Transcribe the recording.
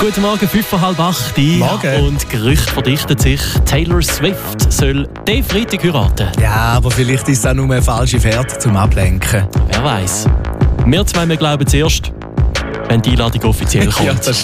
Guten Morgen, 7:30. Morgen. Und Gerücht verdichtet sich, Taylor Swift soll diesen Freitag heiraten. Ja, aber vielleicht ist es auch nur eine falsche Fährte zum Ablenken. Wer weiß. Wir zwei glauben zuerst, wenn die Einladung offiziell kommt. Ja, das